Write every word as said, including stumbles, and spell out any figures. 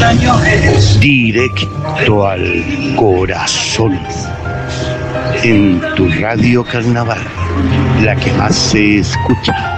Directo al corazón. En tu radio Carnaval, la que más se escucha.